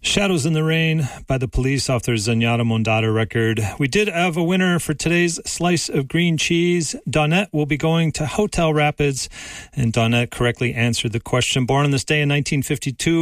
Shadows in the Rain by The Police off their Zenyatta Mondatta record. We did have a winner for today's slice of green cheese. Donette will be going to Hotel Rapids, and Donette correctly answered the question. Born on this day in 1952,